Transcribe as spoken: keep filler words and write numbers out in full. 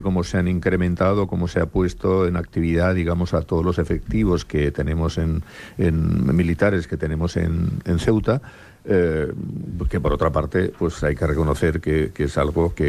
cómo se han incrementado, cómo se ha puesto en actividad, digamos, a todos los efectivos que tenemos en, en militares que tenemos en, en Ceuta, eh, que por otra parte, pues hay que reconocer que, que es algo que